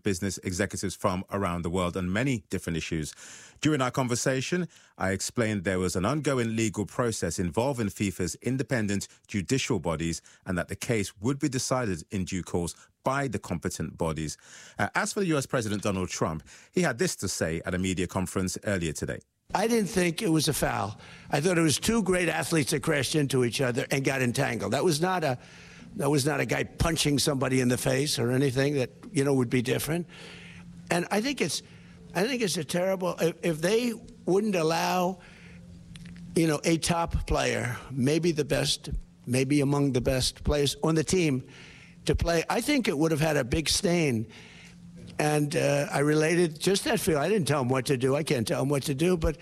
business executives from around the world on many different issues. During our conversation, I explained there was an ongoing legal process involving FIFA's independent judicial bodies and that the case would be decided in due course by the competent bodies. As for the US President Donald Trump, he had this to say at a media conference earlier today. I didn't think it was a foul. I thought it was two great athletes that crashed into each other and got entangled. That was not a guy punching somebody in the face or anything that, would be different. And I think it's a terrible, if they wouldn't allow, a top player, maybe the best, maybe among the best players on the team to play, I think it would have had a big stain. And I related just that feel. I didn't tell him what to do. I can't tell him what to do. But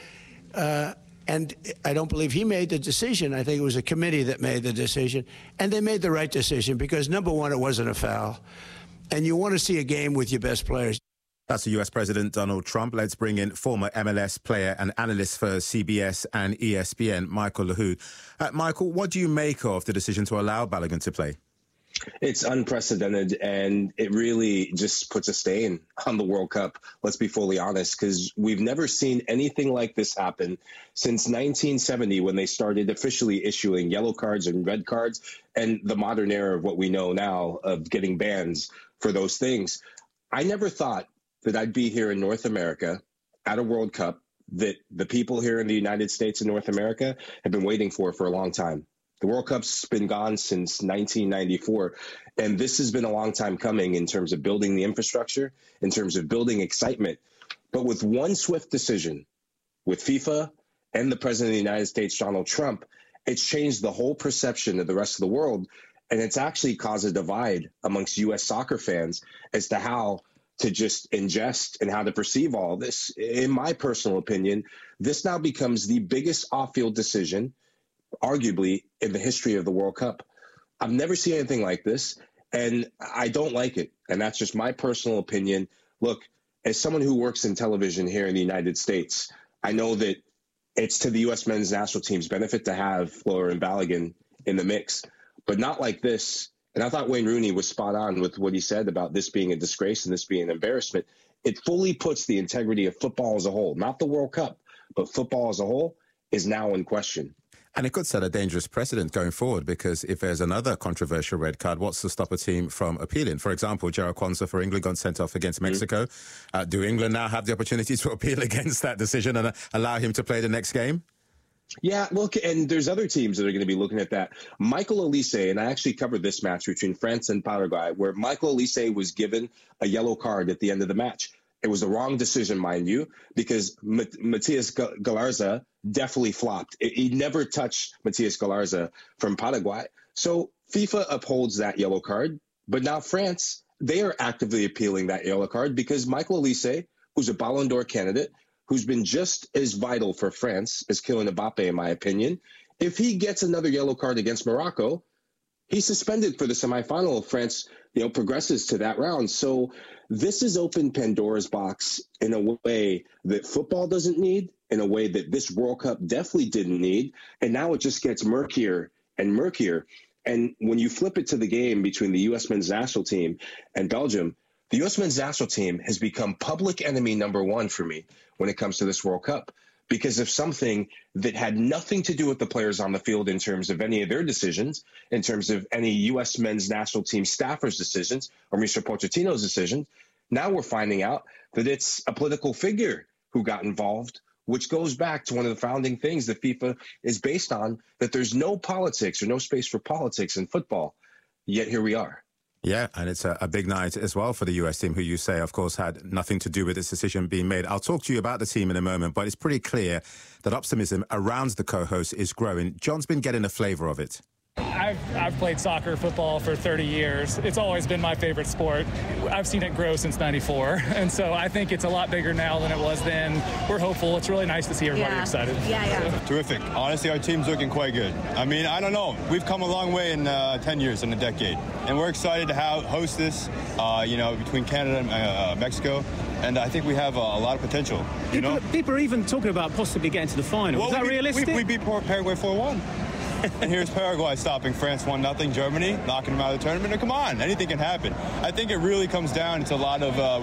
and I don't believe he made the decision. I think it was a committee that made the decision. And they made the right decision because, number one, it wasn't a foul. And you want to see a game with your best players. That's the US President Donald Trump. Let's bring in former MLS player and analyst for CBS and ESPN, Michael LaHood. Michael, what do you make of the decision to allow Balogun to play? It's unprecedented, and it really just puts a stain on the World Cup. Let's be fully honest, because we've never seen anything like this happen since 1970 when they started officially issuing yellow cards and red cards and the modern era of what we know now of getting bans for those things. I never thought that I'd be here in North America at a World Cup that the people here in the United States and North America have been waiting for a long time. The World Cup's been gone since 1994, and this has been a long time coming in terms of building the infrastructure, in terms of building excitement. But with one swift decision, with FIFA and the President of the United States, Donald Trump, it's changed the whole perception of the rest of the world, and it's actually caused a divide amongst U.S. soccer fans as to how to just ingest and how to perceive all this. In my personal opinion, this now becomes the biggest off-field decision arguably in the history of the World Cup. I've never seen anything like this, and I don't like it. And that's just my personal opinion. Look, as someone who works in television here in the United States, I know that it's to the U.S. men's national team's benefit to have Folarin Balogun in the mix, but not like this. And I thought Wayne Rooney was spot on with what he said about this being a disgrace and this being an embarrassment. It fully puts the integrity of football as a whole, not the World Cup, but football as a whole is now in question. And it could set a dangerous precedent going forward, because if there's another controversial red card, what's to stop a team from appealing? For example, Jarell Quansah for England got sent off against Mexico. Do England now have the opportunity to appeal against that decision and allow him to play the next game? Yeah, look, and there's other teams that are going to be looking at that. Michael Olise, and I actually covered this match between France and Paraguay, where Michael Olise was given a yellow card at the end of the match. It was the wrong decision, mind you, because Matias Galarza definitely flopped. He never touched Matias Galarza from Paraguay. So FIFA upholds that yellow card. But now France, they are actively appealing that yellow card because Michael Olise, who's a Ballon d'Or candidate, who's been just as vital for France as Kylian Mbappe, in my opinion, if he gets another yellow card against Morocco, he's suspended for the semifinal if France, progresses to that round. So this has opened Pandora's box in a way that football doesn't need, in a way that this World Cup definitely didn't need. And now it just gets murkier and murkier. And when you flip it to the game between the U.S. men's national team and Belgium, the U.S. men's national team has become public enemy number one for me when it comes to this World Cup, because of something that had nothing to do with the players on the field in terms of any of their decisions, in terms of any U.S. men's national team staffers' decisions or Mr. Pochettino's decisions. Now we're finding out that it's a political figure who got involved, which goes back to one of the founding things that FIFA is based on, that there's no politics or no space for politics in football. Yet here we are. Yeah, and it's a big night as well for the US team, who you say, of course, had nothing to do with this decision being made. I'll talk to you about the team in a moment, but it's pretty clear that optimism around the co-host is growing. John's been getting a flavour of it. I've played soccer, football for 30 years. It's always been my favorite sport. I've seen it grow since '94, and so I think it's a lot bigger now than it was then. We're hopeful. It's really nice to see everybody excited. Yeah. Terrific. Honestly, our team's looking quite good. I mean, I don't know. We've come a long way in 10 years, in a decade, and we're excited to host this, between Canada and Mexico. And I think we have a lot of potential. People are even talking about possibly getting to the final. Is that realistic? We beat Paraguay 4-1. And here's Paraguay stopping France 1-0, Germany knocking them out of the tournament. And come on, anything can happen. I think it really comes down to a lot of